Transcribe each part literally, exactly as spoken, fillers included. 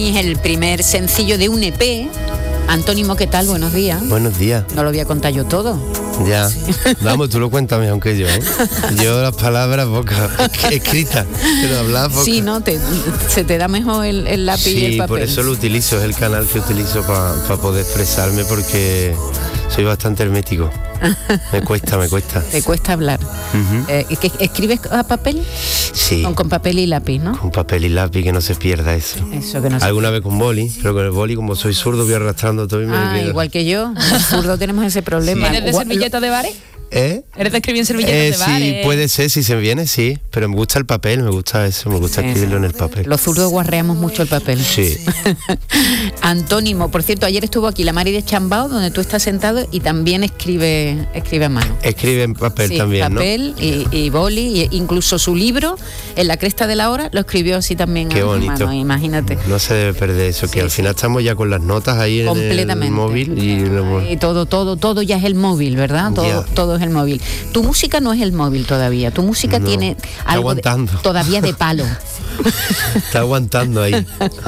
Es el primer sencillo de un E P. Antónimo, ¿qué tal? Buenos días. Buenos días. No lo voy a contar yo todo. Ya. Sí. Vamos, tú lo cuentas mejor que yo, ¿eh? Yo las palabras pocas, escritas, pero hablar pocas. Sí, ¿no? Te, se te da mejor el, el lápiz sí, y el papel. Sí, por eso lo utilizo, es el canal que utilizo para pa poder expresarme, porque soy bastante hermético. Me cuesta, me cuesta. Te cuesta hablar. Uh-huh. eh, ¿Escribes a papel? Sí. Con, con papel y lápiz, ¿no? Con papel y lápiz, que no se pierda eso. Eso, que no se Alguna pierda. vez con boli, pero con el boli, como soy zurdo, voy arrastrando todo y me Ah, igual que yo. Los zurdos tenemos ese problema. ¿Vienes de servilleta de bares? ¿Eh? ¿Eres de escribir en servilletas eh, de bares? Sí, puede ser, si se viene, sí. Pero me gusta el papel, me gusta eso, me gusta escribirlo en el papel. Los zurdos guarreamos mucho el papel. Sí. Antónimo, por cierto, ayer estuvo aquí la Mari de Chambao, donde tú estás sentado, y también escribe escribe a mano. Escribe en papel sí, también, papel, ¿no? y, y boli, y incluso su libro, En la cresta de la hora, lo escribió así también. Qué a bonito. mano, imagínate. No se debe perder eso, sí, que al sí. final estamos ya con las notas ahí en el móvil. Y, lo... y todo, todo, todo ya es el móvil, ¿verdad? Todo, yeah. todo es el móvil. Tu música no es el móvil todavía, tu música no, tiene algo de, todavía de palo. Está aguantando ahí.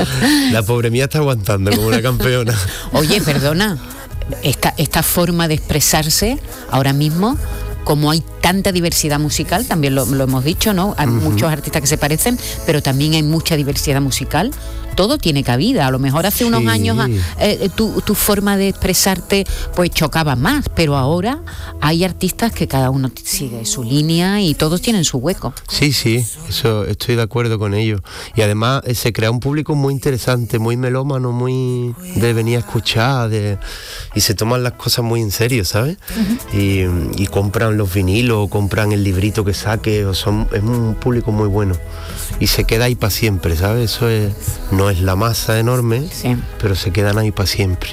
La pobre mía está aguantando como una campeona. Oye, perdona, esta, esta forma de expresarse ahora mismo, como hay tanta diversidad musical, también lo, lo hemos dicho, ¿no? Hay uh-huh. muchos artistas que se parecen, pero también hay mucha diversidad musical. Todo tiene cabida. A lo mejor hace unos sí. años eh, tu, tu forma de expresarte pues chocaba más, pero ahora hay artistas que cada uno sigue su línea y todos tienen su hueco. Sí, sí, eso estoy de acuerdo con ello. Y además eh, se crea un público muy interesante, muy melómano, muy de venir a escuchar, de, y se toman las cosas muy en serio, ¿sabes? Uh-huh. Y, y compran los vinilos, compran el librito que saque, o son, es un público muy bueno. Y se queda ahí para siempre, ¿sabes? Eso es, no es la masa enorme, sí. pero se quedan ahí para siempre.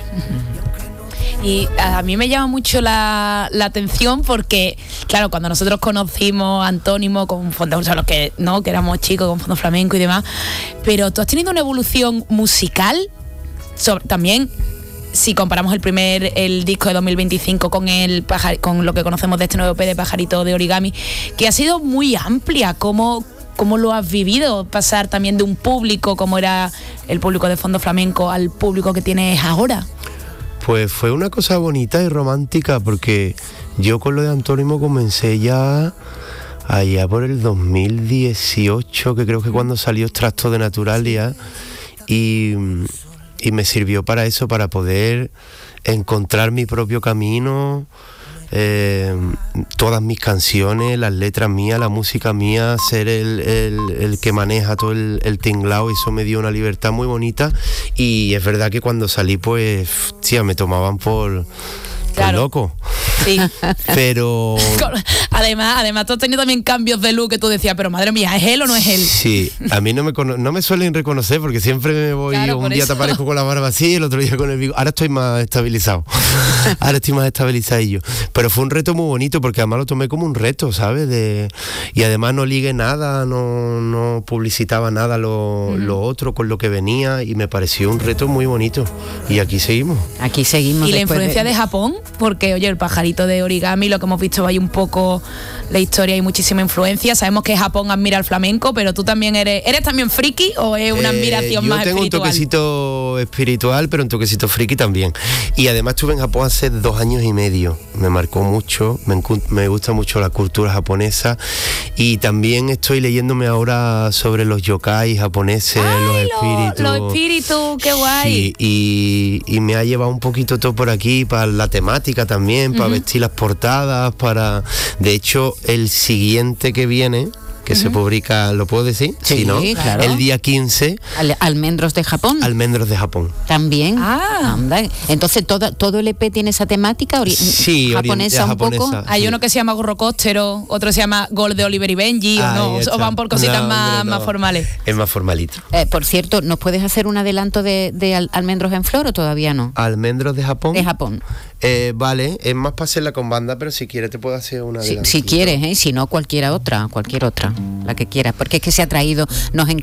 Uh-huh. Y a mí me llama mucho la, la atención porque, claro, cuando nosotros conocimos a Antónimo con fondo, o sea, los que no, que éramos chicos con fondo flamenco y demás, pero tú has tenido una evolución musical sobre, también. Si comparamos el primer el disco de dos mil veinticinco con el pajar, con lo que conocemos de este nuevo E P de Pajarito de Origami, que ha sido muy amplia, ¿cómo, cómo lo has vivido? Pasar también de un público como era el público de fondo flamenco al público que tienes ahora. Pues fue una cosa bonita y romántica, porque yo con lo de Antónimo comencé ya allá por el dos mil dieciocho, que creo que cuando salió Extracto de Naturalia, y... y me sirvió para eso, para poder encontrar mi propio camino, eh, todas mis canciones, las letras mías, la música mía, ser el, el, el que maneja todo el, el tinglao. Eso me dio una libertad muy bonita, y es verdad que cuando salí pues tía, me tomaban por, claro. por loco. Sí. Pero además, además tú has tenido también cambios de look que tú decías, pero madre mía, ¿es él o no es él? Sí, a mí no me cono- no me suelen reconocer, porque siempre me voy, claro, un día eso. Te aparezco con la barba así, el otro día con el bigote. Ahora estoy más estabilizado. Ahora estoy más estabilizadillo. Pero fue un reto muy bonito, porque además lo tomé como un reto, ¿sabes? De, y además no ligué nada, no, no publicitaba nada lo, uh-huh. lo otro con lo que venía, y me pareció un reto muy bonito. Y aquí seguimos. Aquí seguimos. ¿Y la influencia de... de Japón? Porque, oye, el Pajarito de Origami, lo que hemos visto hay un poco la historia, hay muchísima influencia. Sabemos que Japón admira el flamenco, pero tú también eres ¿eres también friki o es una admiración eh, más espiritual? Yo tengo un toquecito espiritual, pero un toquecito friki también. Y además estuve en Japón hace dos años y medio. Me marcó mucho, me, me gusta mucho la cultura japonesa, y también estoy leyéndome ahora sobre los yokai japoneses. ¡Ay, los espíritus. Los espíritus, qué guay. Sí, y, y me ha llevado un poquito todo por aquí, para la temática también, para uh-huh. vestir las portadas, para... De hecho, el siguiente que viene, que uh-huh. se publica, ¿lo puedo decir? Sí, sí, ¿no? Claro. El día quince. Al, almendros de Japón. Almendros de Japón. También. Ah. Anda. Entonces todo, todo el E P tiene esa temática ori- sí, japonesa, un japonesa, poco. sí. Hay uno que se llama Gorro Cóstero, otro se llama Gol de Oliver y Benji, o no, o van por cositas no, más, hombre, no. más formales. Es más formalito. Eh, por cierto, ¿nos puedes hacer un adelanto de, de al, almendros en flor o todavía no? Almendros de Japón. De Japón. Eh, vale, es más para hacerla con banda, pero si quieres te puedo hacer una si, si quieres, ¿eh? Si no, cualquiera otra, cualquier otra, la que quieras, porque es que se ha traído, nos